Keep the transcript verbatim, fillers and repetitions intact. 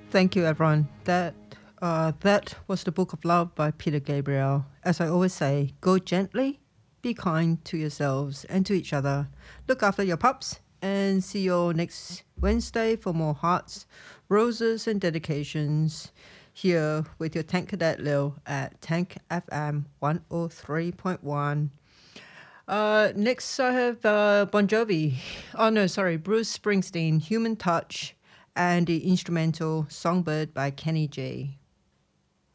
Thank you, everyone. That uh, that was the Book of Love by Peter Gabriel. As I always say, go gently, be kind to yourselves and to each other. Look after your pups, and see you all next Wednesday for more hearts, roses, and dedications here with your Tank Cadet Lil at Tank F M one oh three point one. Uh, next, I have uh, Bon Jovi. Oh, no, sorry, Bruce Springsteen, Human Touch, and the instrumental Songbird by Kenny G.